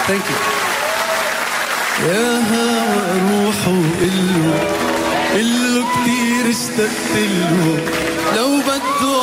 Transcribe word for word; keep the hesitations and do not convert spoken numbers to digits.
ثانك يو. يا هوا روح وقله قله كتير اشتقت له لو بده